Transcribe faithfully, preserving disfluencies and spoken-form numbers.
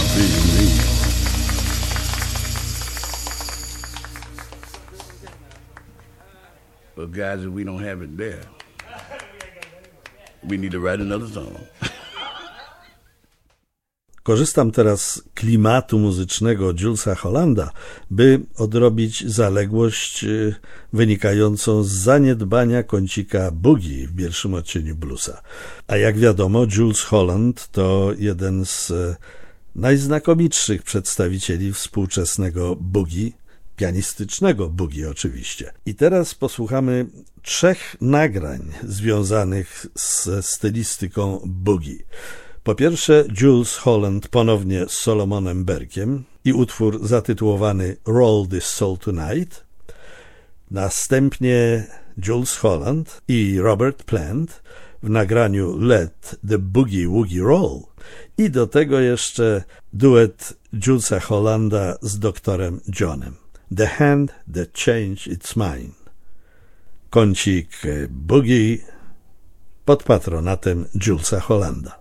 Vision Me. But guys, if we don't have it there, we need to write another song. Korzystam teraz z klimatu muzycznego Julesa Hollanda, by odrobić zaległość wynikającą z zaniedbania kącika boogie w pierwszym odcieniu bluesa. A jak wiadomo, Jools Holland to jeden z najznakomitszych przedstawicieli współczesnego boogie, pianistycznego boogie oczywiście. I teraz posłuchamy trzech nagrań związanych ze stylistyką boogie. Po pierwsze Jools Holland ponownie z Solomonem Burke'iem i utwór zatytułowany Roll This Soul Tonight. Następnie Jools Holland i Robert Plant w nagraniu Let the Boogie Woogie Roll. I do tego jeszcze duet Joolesa Hollanda z doktorem Johnem. The Hand That Changed Its Mind. Kącik boogie pod patronatem Joolesa Hollanda.